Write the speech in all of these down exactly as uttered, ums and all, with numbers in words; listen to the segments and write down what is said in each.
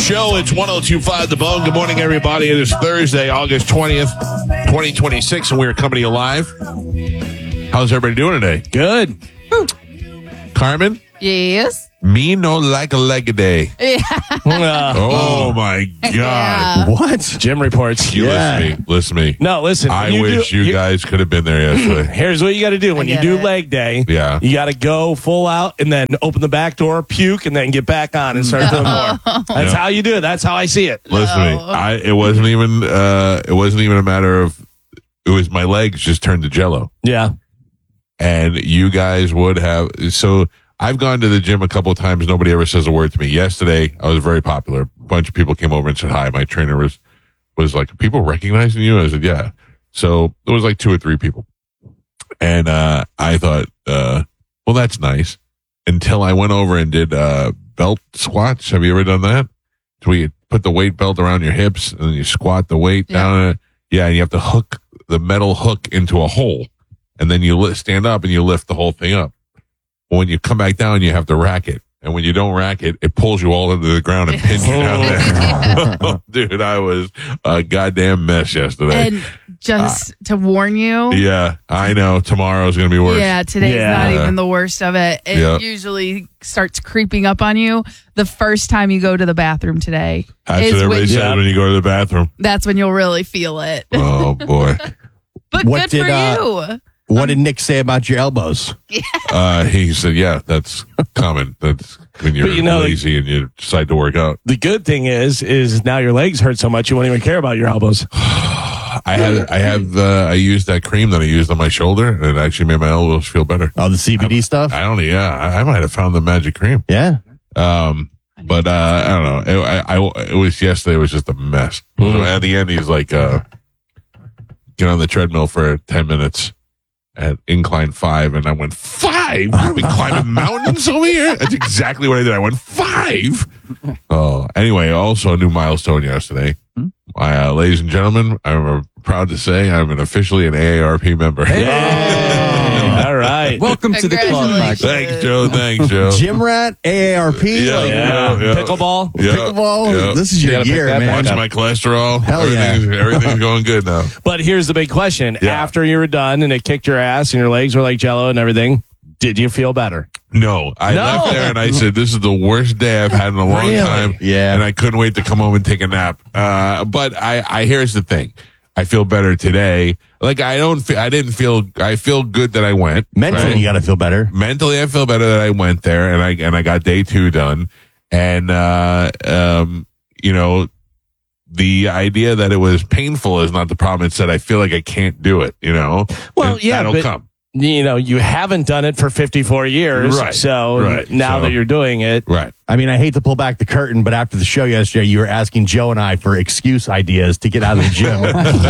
show. It's one oh two point five The Bone. Good morning, everybody. It is Thursday, August twentieth, twenty twenty-six, and we're coming to you live. How's everybody doing today? Good. Carmen? Yes. Me no like a leg a day. Yeah. Uh, Oh, my God. Yeah. what? Jim reports. You Yeah. listen to me. Listen to me. No, listen. I you wish do- you guys could have been there yesterday. Here's what you got to do when I you get do it. leg day. Yeah. You got to go full out and then open the back door, puke, and then get back on and start doing more. That's Yeah. how you do it. That's how I see it. Listen to me. No. I, it wasn't even uh, it wasn't even a matter of, it was my legs just turned to jello. Yeah. And you guys would have, so I've gone to the gym a couple of times. Nobody ever says a word to me. Yesterday, I was very popular. A bunch of people came over and said hi. My trainer was, was like, people recognizing you? I said, yeah. So there was like two or three people. And, uh, I thought, uh, well, that's nice, until I went over and did, uh, belt squats. Have you ever done that? So we put the weight belt around your hips and then you squat the weight Yeah. down it. Yeah. And you have to hook the metal hook into a hole, and then you li- stand up and you lift the whole thing up. When you come back down, you have to rack it. And when you don't rack it, it pulls you all into the ground and pins you down there. Dude, I was a goddamn mess yesterday. And just to warn you, yeah, I know. Tomorrow's going to be worse. yeah, today's Yeah. not even the worst of it. It Yeah. usually starts creeping up on you the first time you go to the bathroom today. That's is what everybody when- says Yeah. when you go to the bathroom. That's when you'll really feel it. Oh, boy. But What good did, for uh, you. What did Nick say about your elbows? Uh, he said, yeah, that's common. That's when you're But you know, lazy and you decide to work out. The good thing is, is now your legs hurt so much you won't even care about your elbows. I had, I have, uh, I used that cream that I used on my shoulder, and it actually made my elbows feel better. Oh, the C B D stuff? I don't, yeah, I, I might have found the magic cream. Yeah. Um, but, uh, I don't know. It, I, I, it was yesterday, it was just a mess. Mm. So at the end, he's like, uh, get on the treadmill for ten minutes at incline five. And I went, five? Are we climbing mountains over here? That's exactly what I did. I went, five? Oh, anyway, also a new milestone yesterday. Uh, ladies and gentlemen, I'm proud to say I'm an officially an A A R P member. Hey, all right. Welcome to the club, Max. Thanks, Joe. Thanks, Joe. Gym rat, A A R P. Yeah. like, Yeah. Yeah. Pickleball. Yeah. Pickleball. Yeah. This is You your gotta pick year, that man. Watching my cholesterol. Hell yeah. everything's, everything's going good now. But here's the big question. Yeah. After you were done and it kicked your ass and your legs were like jello and everything, did you feel better? No, I No. left there and I said, this is the worst day I've had in a long Really? time. Yeah. And I couldn't wait to come home and take a nap. Uh, but I, I, here's the thing. I feel better today. Like I don't feel, I didn't feel, I feel good that I went. Mentally, right? you got to feel better. Mentally, I feel better that I went there and I, and I got day two done. And, uh, um, you know, the idea that it was painful is not the problem. It's that I feel like I can't do it, you know? Well, And yeah, that'll but- come. You know, you haven't done it for fifty-four years. Right, So right. now So- that you're doing it, Right. I mean, I hate to pull back the curtain, but after the show yesterday, you were asking Joe and I for excuse ideas to get out of the gym.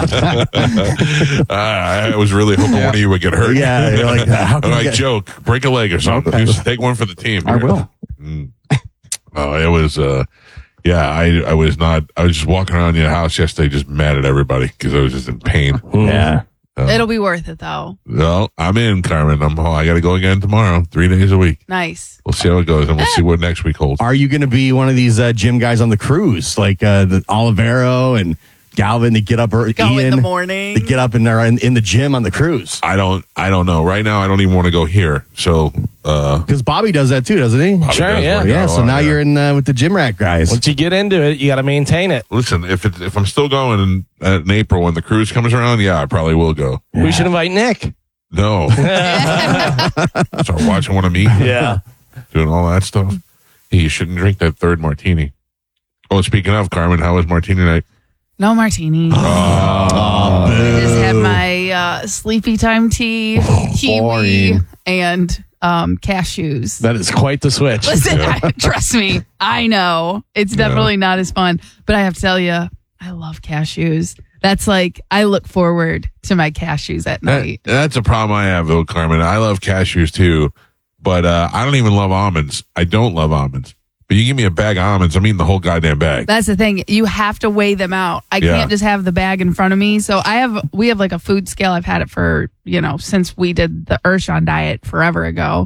uh, I was really hoping one of you would get hurt. Yeah, you're like, how I'm can I like, get- joke, break a leg or something. Just take one for the team. I will. Mm. Oh, it was, uh, yeah, I, I was not, I was just walking around your house yesterday just mad at everybody because I was just in pain. yeah. It'll be worth it, though. Well, I'm in, Carmen. I'm, I got to go again tomorrow, three days a week. Nice. We'll see how it goes and we'll see what next week holds. Are you going to be one of these uh, gym guys on the cruise, like uh, the Olivero and Galvin, to get up, or Go Ian, in the morning. to get up in there in, in the gym on the cruise? I don't, I don't know. Right now, I don't even want to go here. So, uh, Because Bobby does that too, doesn't he? Bobby Sure, does yeah. work Yeah. out a So lot, now yeah. you're in uh, with the gym rat guys. once you get into it, you got to maintain it. Listen, if it, if I'm still going in, uh, in April when the cruise comes around, yeah, I probably will go. We should invite Nick. No. Start watching one of me Yeah. doing all that stuff. Hey, you shouldn't drink that third martini. Oh, speaking of, Carmen, how was martini night? No martini. Oh, I just had my uh, sleepy time tea, kiwi, boring. and um, cashews. That is quite the switch. Listen, I, trust me, I know it's definitely not as fun, but I have to tell you, I love cashews. That's like, I look forward to my cashews at that, night. that's a problem I have, though, Carmen. I love cashews too, but uh, I don't even love almonds. I don't love almonds. But you give me a bag of almonds, I'm eating the whole goddamn bag. That's the thing. You have to weigh them out. I Yeah. can't just have the bag in front of me. So I have, we have like a food scale. I've had it for, you know, since we did the Urshan diet forever ago.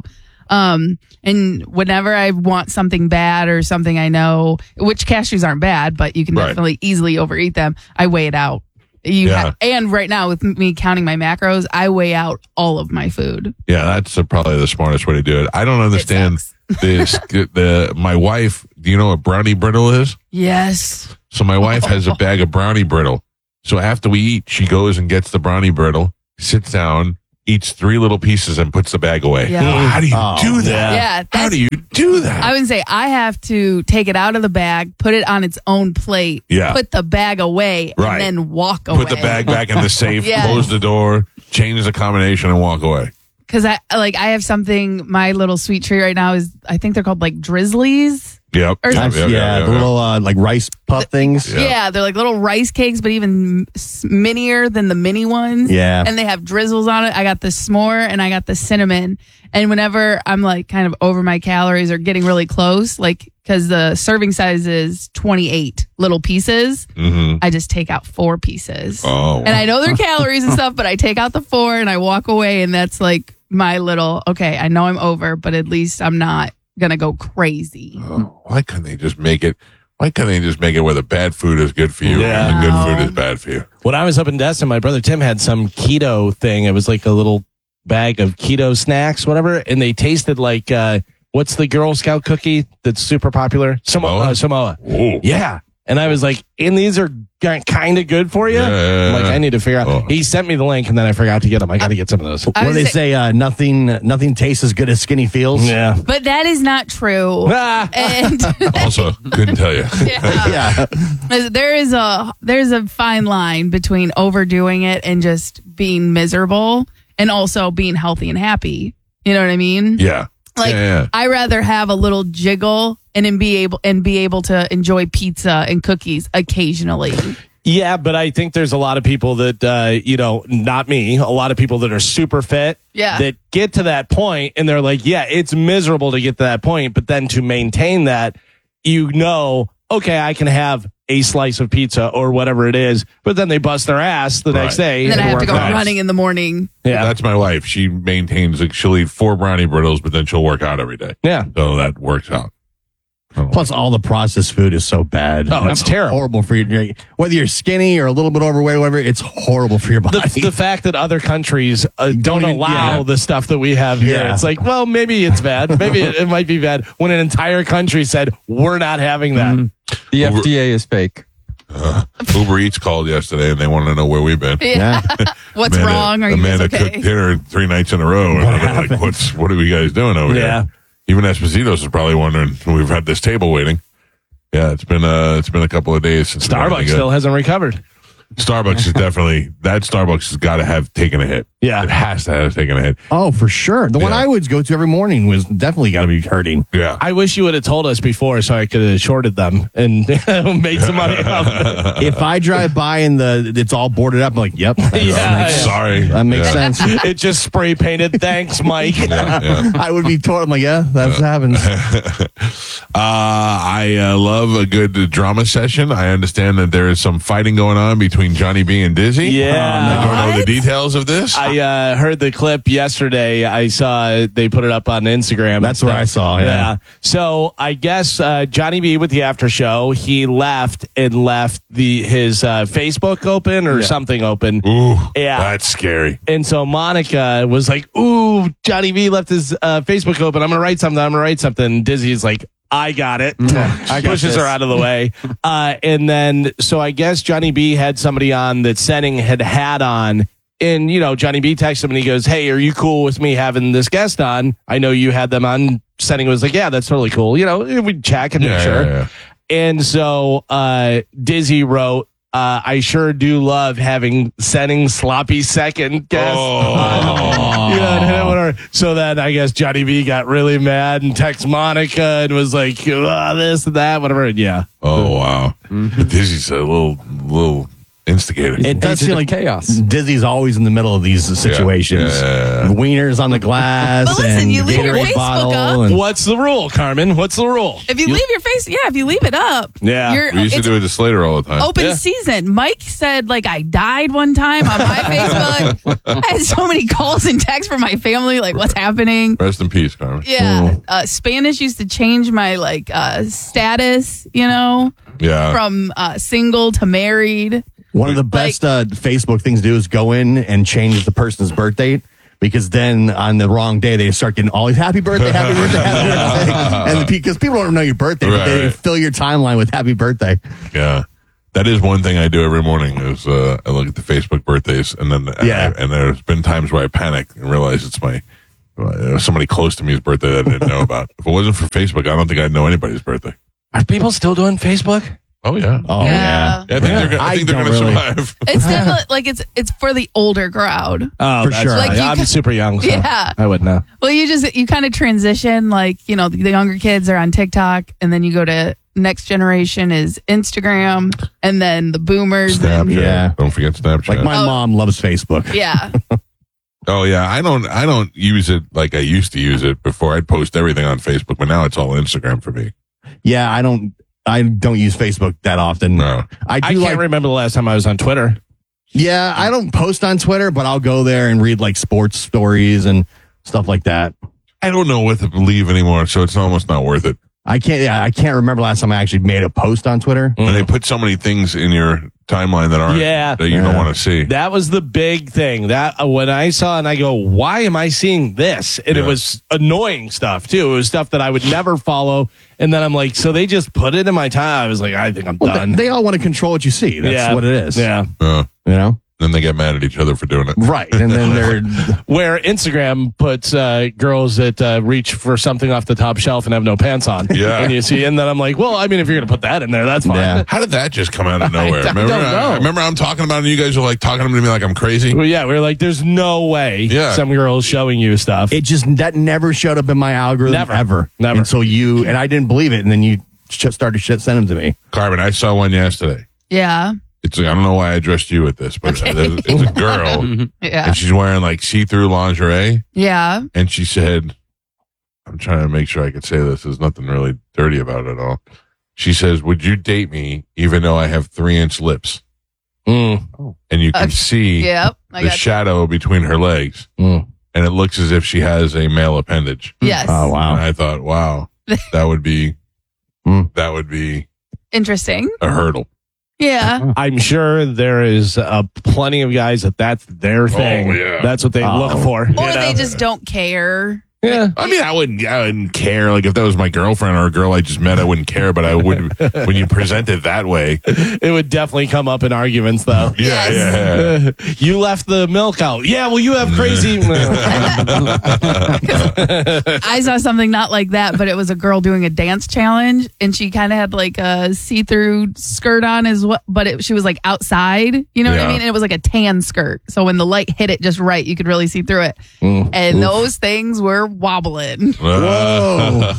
Um, and whenever I want something bad or something I know, which cashews aren't bad, but you can Right. definitely easily overeat them, I weigh it out. You Yeah. have, and right now with me counting my macros, I weigh out all of my food. Yeah, that's uh, probably the smartest way to do it. I don't understand this. The my wife. Do you know what brownie brittle is? Yes. So my wife has a bag of brownie brittle. So after we eat, she goes and gets the brownie brittle, sits down, eats three little pieces, and puts the bag away. Yeah. Well, how do you Oh, do that? Yeah. How That's, do you do that? I would say I have to take it out of the bag, put it on its own plate, Yeah. put the bag away, Right. and then walk away. Put the bag back in the safe, Yes. close the door, change the combination, and walk away. Because I like I have something. My little sweet treat right now is I think they're called like Drizzlies. Yep. Or- Yep, That's, yep, yeah, yep, the yep. little uh, like rice puff things. Yeah. Yeah. they're like little rice cakes, but even s- minier than the mini ones. Yeah. and they have drizzles on it. I got the s'more and I got the cinnamon. And whenever I'm like kind of over my calories or getting really close, like because the serving size is twenty-eight little pieces, Mhm. I just take out four pieces. Oh. And I know they're calories and stuff, but I take out the four and I walk away, and that's like my little, okay, I know I'm over, but at least I'm not going to go crazy. Oh, why couldn't they just make it? Why couldn't they just make it where the bad food is good for you Yeah. and the good No. food is bad for you? When I was up in Destin, my brother Tim had some keto thing. It was like a little bag of keto snacks, whatever, and they tasted like uh, what's the Girl Scout cookie that's super popular? Samoa. Uh, Samoa. Oh. Yeah. And I was like, and these are kind of good for you. Yeah. I'm like, I need to figure out. Oh. He sent me the link, and then I forgot to get them. I got to get some of those. I What do would they say- say? Uh, nothing, nothing tastes as good as skinny feels. Yeah. But that is not true. Ah. And Also, couldn't tell you. yeah. Yeah. there is a there's a fine line between overdoing it and just being miserable, and also being healthy and happy. You know what I mean? Yeah. Like yeah, yeah. I rather have a little jiggle and then be able and be able to enjoy pizza and cookies occasionally. Yeah, but I think there's a lot of people that, uh, you know, not me, a lot of people that are super fit Yeah. that get to that point and they're like, yeah, it's miserable to get to that point. But then to maintain that, you know, okay, I can have a slice of pizza or whatever it is, but then they bust their ass the next Right. day. And then I have to work go out. running in the morning. Yeah. That's my wife. She maintains, like, she'll eat four brownie brittles, but then she'll work out every day. Yeah. So that works out. Oh. Plus, all the processed food is so bad. Oh, it's terrible. Horrible for you. Whether you're skinny or a little bit overweight, whatever, it's horrible for your body. The, the fact that other countries uh, don't, even- allow yeah. the stuff that we have here. Yeah. It's like, well, maybe it's bad. Maybe it, it might be bad when an entire country said, we're not having that. Mm-hmm. The F D A is fake. Uh, Uber Eats called yesterday and they want to know where we've been. Yeah. What's Amanda- wrong? Are you guys Amanda okay? cooked dinner three nights in a row. And I'm like, what's, what are you guys doing over Yeah. here? Even Espositos is probably wondering, we've had this table waiting. Yeah, it's been uh, it's been a couple of days since Starbucks still hasn't recovered. Starbucks is definitely that Starbucks has got to have taken a hit. Yeah. It has to have taken a hit. oh, for sure. The one Yeah. I would go to every morning was definitely got to be hurting. Yeah. I wish you would have told us before so I could have shorted them and made some money off of it. If I drive by and the it's all boarded up, I'm like, yep. That, Yeah. makes, Sorry. that makes Yeah. sense. It just spray painted. Thanks, Mike. Yeah, yeah. I would be told, I'm like, yeah, that's what happens. Uh, I uh, love a good drama session. I understand that there is some fighting going on between Johnny B and Dizzy. Yeah. I don't know the What? details of this. I uh, heard the clip yesterday. I saw they put it up on Instagram. and That's what stuff. I saw, yeah. So I guess uh, Johnny B with the after show, he left and left the his uh, Facebook open or something open. Ooh, Yeah. that's scary. And so Monica was like, "Ooh, Johnny B left his uh, Facebook open. I'm gonna write something. I'm gonna write something." Dizzy's like, "I got it." I got Pushes this. her out of the way. Uh, and then, so I guess Johnny B had somebody on that Setting had had on. And, you know, Johnny B texted him and he goes, "Hey, are you cool with me having this guest on? I know you had them on." Setting was like, "Yeah, that's totally cool." You know, we'd check and make Yeah, sure. yeah, yeah. And so uh, Dizzy wrote, uh, "I sure do love having Setting sloppy second guest." Oh. You know, and whatever. So then I guess Johnny B got really mad and texted Monica and was like, oh, this and that, whatever. And yeah. Oh wow, Dizzy's a little, little instigator. It does Agent seem of like chaos. Dizzy's always in the middle of these situations. Yeah. Wieners on the glass. But listen, and you leave your Gatorade Facebook bottle up. and- What's the rule, Carmen? What's the rule? If you, leave your face, yeah, if you leave it up, Yeah. you're, We used to it's do it to Slater all the time. open Yeah. season. Mike said, like, I died one time on my Facebook. I had so many calls and texts from my family, like, what's happening? Rest in peace, Carmen. Yeah. Uh, Spanish used to change my, like, uh, status, you know, Yeah. from uh, single to married. One of the best uh, Facebook things to do is go in and change the person's birth date. Because then on the wrong day, they start getting all happy birthday, happy birthday, happy birthday. And because people don't know your birthday, but they Right. fill your timeline with happy birthday. Yeah. That is one thing I do every morning is uh, I look at the Facebook birthdays and then Yeah. and, I, and there's been times where I panic and realize it's my uh, somebody close to me's birthday that I didn't know about. If it wasn't for Facebook, I don't think I'd know anybody's birthday. Are people still doing Facebook? Oh yeah. Oh, Yeah. yeah. Yeah, I think they're, gonna- I I think they're don't going to really. survive. It's definitely, like, it's it's for the older crowd. Oh, For that's sure. right. Like, you I'm ca- super young, so Yeah. I wouldn't know. Well, you just, you kind of transition, like, you know, the, the younger kids are on TikTok, and then you go to next generation is Instagram, and then the boomers. and- Snapchat. Yeah. Don't forget Snapchat. Like my Oh. mom loves Facebook. yeah. oh yeah, I don't I don't use it like I used to use it before. I'd post everything on Facebook, but now it's all Instagram for me. Yeah, I don't. I don't use Facebook that often. No. I do I can't like. remember the last time I was on Twitter. Yeah, I don't post on Twitter, but I'll go there and read like sports stories and stuff like that. I don't know what to believe anymore, so it's almost not worth it. I can't. Yeah, I can't remember last time I actually made a post on Twitter. And they put so many things in your timeline that aren't Yeah. that you don't Yeah. want to see. That was the big thing. That uh, when I saw it and I go, why am I seeing this? And Yeah. it was annoying stuff too. It was stuff that I would never follow. And then I'm like, so they just put it in my time. I was like, I think I'm Well, done. they, they all want to control what you see. That's yeah. what it is. Yeah. Uh, You know. then they get mad at each other for doing it. Right, and then they're Where Instagram puts uh, girls that uh, reach for something off the top shelf and have no pants on. Yeah. And you see, and then I'm like, well, I mean, if you're going to put that in there, that's fine. Yeah. How did that just come out of nowhere? I remember, don't know. I, remember I'm talking about it and you guys are like talking to me like I'm crazy? Well, yeah, we were like, there's no way Yeah. some girls showing you stuff. it just that never showed up in my algorithm Never. ever, Never. until you and I didn't believe it, and then you sh- started shit send them to me. Carmen, I saw one yesterday. Yeah. It's I don't know why I addressed you with this, but Okay. it's a girl Yeah. and she's wearing like see-through lingerie Yeah. and she said, I'm trying to make sure I could say this. There's nothing really dirty about it at all. She says, would you date me even though I have three inch lips? Mm. And you can Uh, see Yep. I the got shadow between her legs. Mm. And it looks as if she has a male appendage. Yes. Oh And wow! I thought, wow, that would be, Hmm. that would be Interesting. a hurdle. Yeah. I'm sure there is uh, plenty of guys that that's their thing. yeah. That's what they Oh. look for. you Or know? they just don't care. yeah. I mean, I wouldn't, I wouldn't care. Like if that was my girlfriend or a girl I just met, I wouldn't care. But I would when you present it that way. It would definitely come up in arguments, though. Yeah, yeah, yeah. You left the milk out. Yeah, well, you have crazy. I saw something not like that, but it was a girl doing a dance challenge, and she kind of had like a see-through skirt on as well, but it, she was like outside. You know what Yeah. I mean? And it was like a tan skirt, so when the light hit it just right, you could really see through it. Mm. And those things were wobbling. Uh,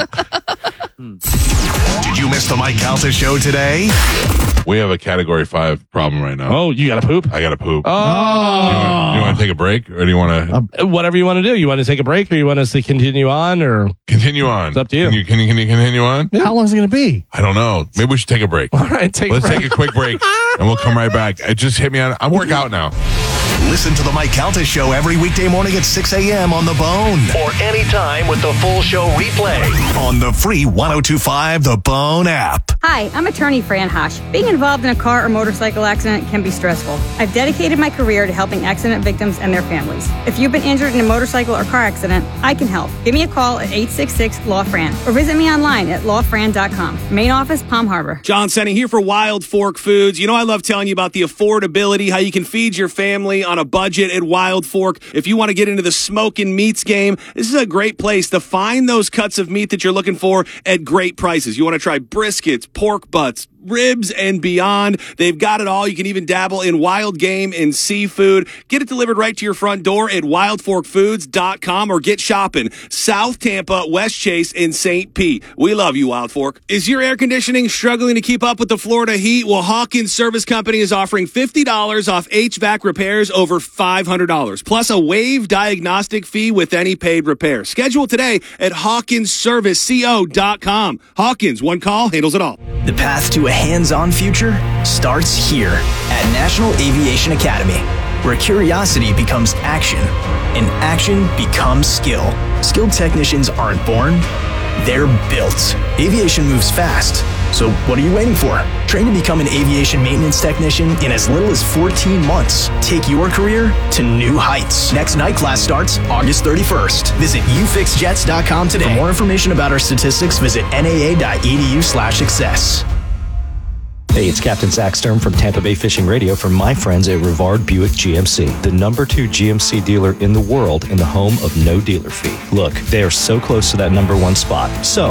Did you miss the Mike Calta show today? we have a category five problem right now. Oh, you got to poop? I got to poop. Oh. You want to take a break or do you want to Whatever you want to do. You want to take a break or you want us to continue on or? continue on? It's up to you. Can you, can you, can you continue on? How long is it going to be? I don't know. Maybe we should take a break. All right, take Let's a break. take a quick break and we'll come right back. It just hit me on. I'm working out now. Listen to the Mike Calta show every weekday morning at six a.m. on The Bone. Or anytime with the full show replay on the free one oh two five The Bone app. Hi, I'm attorney Fran Hosh. Being involved in a car or motorcycle accident can be stressful. I've dedicated my career to helping accident victims and their families. If you've been injured in a motorcycle or car accident, I can help. Give me a call at eight six six, L A W, F R A N or visit me online at law fran dot com. Main office, Palm Harbor. John Senning here for Wild Fork Foods. You know I love telling you about the affordability, how you can feed your family on a budget at Wild Fork. If you want to get into the smoking meats game, this is a great place to find those cuts of meat that you're looking for at great prices. You want to try briskets, pork butts, ribs and beyond. They've got it all. You can even dabble in wild game and seafood. Get it delivered right to your front door at wild fork foods dot com or get shopping South Tampa, West Chase, and Saint Pete. We love you, Wild Fork. Is your air conditioning struggling to keep up with the Florida heat? Well, Hawkins Service Company is offering fifty dollars off H V A C repairs over five hundred dollars, plus a waived diagnostic fee with any paid repair. Schedule today at hawkins service co dot com. Hawkins, one call, handles it all. The path to a hands-on future starts here at National Aviation Academy, where curiosity becomes action and action becomes skill. Skilled technicians aren't born, they're built. Aviation moves fast, so what are you waiting for? Train to become an aviation maintenance technician in as little as fourteen months. Take your career to new heights. Next night class starts August thirty-first. Visit u fix jets dot com today. For more information about our statistics, visit n a a dot e d u slash success. Hey, it's Captain Zach Stern from Tampa Bay Fishing Radio for my friends at Rivard Buick G M C, the number two G M C dealer in the world and the home of no dealer fee. Look, they are so close to that number one spot. So,